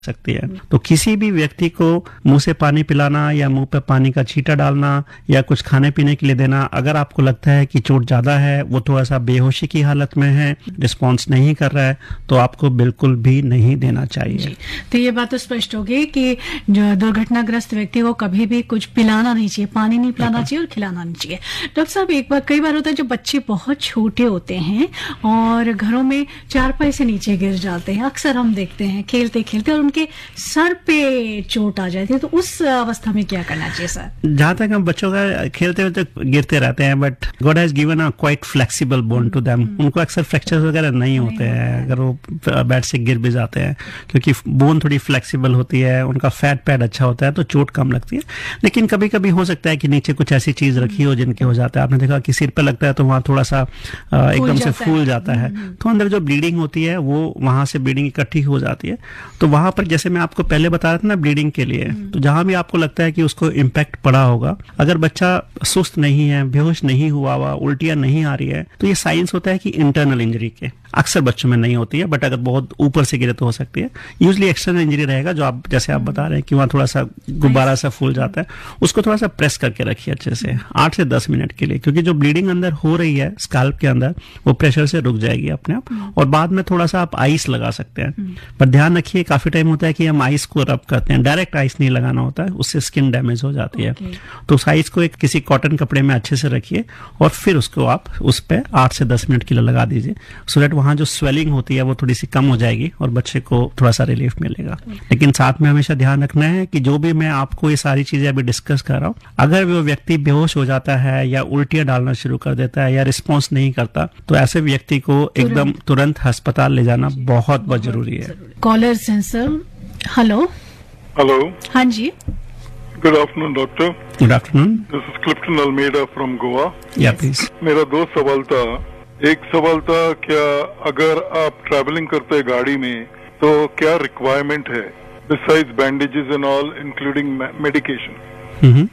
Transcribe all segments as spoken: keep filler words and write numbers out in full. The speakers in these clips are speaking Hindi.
सकती है। तो किसी भी व्यक्ति को मुंह से पानी पिलाना या मुंह पे पानी का छींटा डालना या कुछ खाने पीने के लिए देना, अगर आपको लगता है कि चोट ज्यादा है, वो थोड़ा सा बेहोशी की हालत में है, रिस्पॉन्स नहीं कर रहा है, तो आपको बिल्कुल भी नहीं देना चाहिए। तो ये बात तो स्पष्ट होगी कि जो दुर्घटनाग्रस्त व्यक्ति को कभी भी कुछ पिलाना नहीं चाहिए, पानी नहीं पिलाना चाहिए और खिलाना नहीं चाहिए। डॉक्टर साहब, एक बार कई बार होता है जो बच्चे बहुत छोटे होते हैं और घरों में चारपाई से नीचे गिर जाते हैं, अक्सर हम देखते हैं खेलते खेलते, और उनके सर पे चोट आ जाती है, तो उस अवस्था में क्या करना चाहिए सर? जहां तक हम बच्चों का खेलते हुए तो गिरते रहते हैं, but God has given a quite flexible bone to them. उनको अक्सर फ्रैक्चर्स वगैरह नहीं होते हैं अगर वो बेड से गिर भी जाते हैं, क्योंकि बोन थोड़ी फ्लेक्सिबल होती है, उनका फैट पैड अच्छा होता है, तो चोट कम लगती है। लेकिन कभी कभी हो सकता है कि नीचे कुछ ऐसी चीज रखी हो जिनके हो जाता है। आपने देखा कि सिर पे लगता है तो वहां थोड़ा सा एकदम से फूल जाता है, तो अंदर जो ब्लीडिंग होती है वो वहां से ब्लीडिंग इकट्ठी हो जाती है। तो वहां पर जैसे मैं आपको पहले बता रहा था ना ब्लीडिंग के लिए, तो जहां भी आपको लगता है कि उसको इम्पैक्ट पड़ा होगा, अगर बच्चा सुस्त नहीं है, बेहोश नहीं हुआ हुआ, उल्टियां नहीं आ रही है, तो ये साइंस होता है कि इंटरनल इंजरी के। अक्सर बच्चों में नहीं होती है, बट अगर बहुत ऊपर से गिरे तो हो सकती है। यूजली एक्सटर्नल इंजरी रहेगा, जो आप जैसे आप बता रहे हैं कि वहां थोड़ा सा गुब्बारा सा फूल जाता है, उसको थोड़ा सा प्रेस करके रखिए अच्छे से आठ से दस मिनट के लिए, क्योंकि जो ब्लीडिंग अंदर हो रही है स्कैल्प के अंदर, वो प्रेशर से रुक जाएगी अपने आप। और बाद में थोड़ा सा आप आइस लगा सकते हैं, पर ध्यान रखिए काफी टाइम होता है कि हम आइस को रब करते हैं, डायरेक्ट आइस नहीं लगाना होता है, उससे स्किन डैमेज हो जाती है। तो उस आइस को एक किसी कॉटन कपड़े में अच्छे से रखिए और फिर उसको आप उस पर आठ से दस मिनट के लिए लगा दीजिए, सो दैट वहां जो स्वेलिंग होती है वो थोड़ी सी कम हो जाएगी और बच्चे को थोड़ा सा रिलीफ मिलेगा। लेकिन साथ में हमेशा ध्यान रखना है कि जो भी मैं आपको ये सारी चीजें अभी डिस्कस कर रहा हूँ, अगर वो व्यक्ति बेहोश हो जाता है या उल्टियां डालना शुरू कर देता है या रिस्पॉन्स नहीं करता, तो ऐसे व्यक्ति को एकदम तुरंत अस्पताल ले जाना बहुत बहुत जरूरी है। कॉलर सेंसर, हेलो हेलो, हाँ जी, good afternoon doctor. Good afternoon, this is Clifton Almeida from Goa. या प्लीज। मेरा दो सवाल था। एक सवाल था, क्या अगर आप ट्रैवलिंग करते हैं गाड़ी में तो क्या रिक्वायरमेंट है besides bandages and all including medication?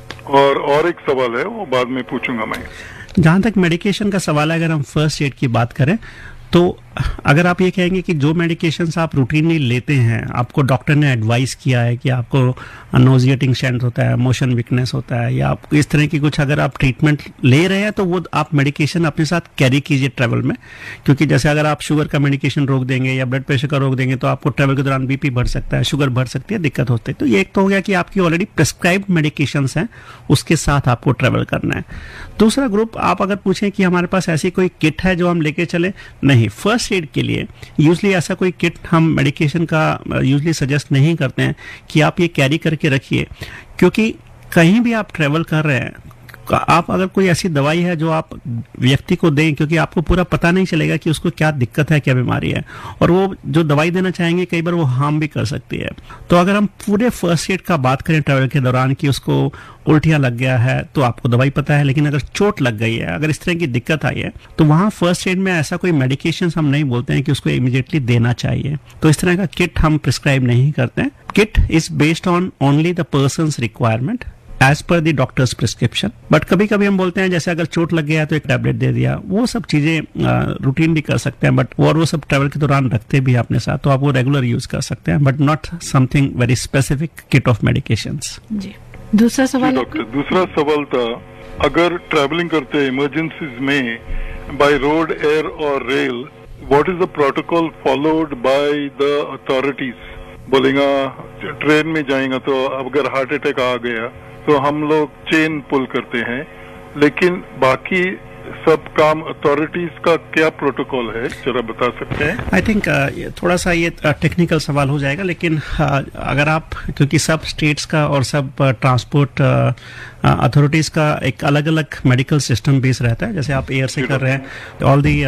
और और एक सवाल है, वो बाद में पूछूंगा मैं। जहां तक मेडिकेशन का सवाल है, अगर हम फर्स्ट एड की बात करें, तो अगर आप ये कहेंगे कि जो मेडिकेशंस आप रूटीनली लेते हैं, आपको डॉक्टर ने एडवाइस किया है कि आपको नोजिएटिंग स्ट्रेंथ होता है, मोशन वीकनेस होता है, या आप इस तरह की कुछ अगर आप ट्रीटमेंट ले रहे हैं, तो वो आप मेडिकेशन अपने साथ कैरी कीजिए ट्रैवल में। क्योंकि जैसे अगर आप शुगर का मेडिकेशन रोक देंगे या ब्लड प्रेशर का रोक देंगे, तो आपको ट्रैवल के दौरान बीपी बढ़ सकता है, शुगर बढ़ सकती है, दिक्कत होती है। तो ये एक तो हो गया कि आपकी ऑलरेडी प्रिस्क्राइब्ड मेडिकेशंस हैं, उसके साथ आपको ट्रैवल करना है। दूसरा ग्रुप, आप अगर पूछें कि हमारे पास ऐसी कोई किट है जो हम लेके चले, नहीं। फर्स्ट एड के लिए यूजली ऐसा कोई किट हम मेडिकेशन का यूजली सजेस्ट नहीं करते हैं कि आप ये कैरी करके रखिए, क्योंकि कहीं भी आप ट्रेवल कर रहे हैं, आप अगर कोई ऐसी दवाई है जो आप व्यक्ति को दें, क्योंकि आपको पूरा पता नहीं चलेगा कि उसको क्या दिक्कत है, क्या बीमारी है, और वो जो दवाई देना चाहेंगे कई बार वो हार्म भी कर सकती है। तो अगर हम पूरे फर्स्ट एड का बात करें ट्रैवल के दौरान कि उसको उल्टियां लग गया है, तो आपको दवाई पता है, लेकिन अगर चोट लग गई है, अगर इस तरह की दिक्कत आई है, तो वहां फर्स्ट एड में ऐसा कोई मेडिकेशन हम नहीं बोलते हैं कि उसको इमीडिएटली देना चाहिए। तो इस तरह का किट हम प्रिस्क्राइब नहीं करते हैं। Kit is based on only the persons requirement as per the doctors prescription. But कभी कभी हम बोलते हैं जैसे अगर चोट लग गया है तो एक टैबलेट दे दिया, वो सब चीजें रूटीन भी कर सकते हैं, बट और वो सब ट्रैवल के दौरान रखते भी अपने साथ, तो आप वो रेगुलर यूज कर सकते हैं, but not something very specific kit of medications. जी, दूसरा सवाल डॉक्टर, दूसरा सवाल था, अगर ट्रैवलिंग करते हैं इमरजेंसीज में बाय रोड, एयर और rail, what is the protocol followed by the authorities? बोलेगा ट्रेन में जाएगा तो अगर हार्ट अटैक आ गया तो हम लोग चेन पुल करते हैं, लेकिन बाकी सब काम अथॉरिटीज का क्या प्रोटोकॉल है, जरा बता सकते हैं? आई थिंक uh, थोड़ा सा ये टेक्निकल uh, सवाल हो जाएगा, लेकिन uh, अगर आप, क्योंकि सब स्टेट्स का और सब ट्रांसपोर्ट अथॉरिटीज का एक अलग अलग मेडिकल सिस्टम बेस रहता है। जैसे आप एयर से कर रहे हैं, all the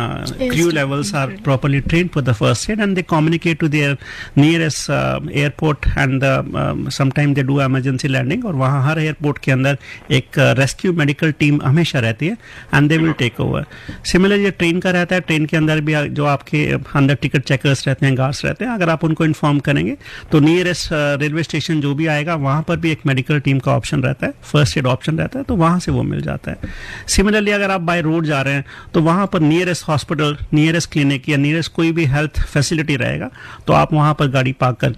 crew levels are properly trained for the first aid and they communicate to their nearest airport and sometime they do emergency landing, और वहाँ हर एयरपोर्ट के अंदर एक रेस्क्यू मेडिकल टीम हमेशा रहती है and they will take over. Similarly ये ट्रेन का रहता है, ट्रेन के अंदर भी जो आपके अंदर टिकट चेकर्स रहते हैं, गार्ड्स रहते हैं, अगर आप उनको इन्फॉर्म करेंगे तो नियरेस्ट रेलवे स्टेशन जो भी आएगा वहां पर भी एक मेडिकल टीम का ऑप्शन रहता है, फर्स्ट एड ऑप्शन रहता है, तो वहां से वो मिल जाता है। सिमिलरली अगर आप बाय रोड जा रहे हैं तो वहां पर नियरेस्ट हॉस्पिटल, नियरेस्ट क्लिनिक या नियरेस्ट कोई भी हेल्थ फैसिलिटी रहेगा तो आप वहां पर गाड़ी पार्क कर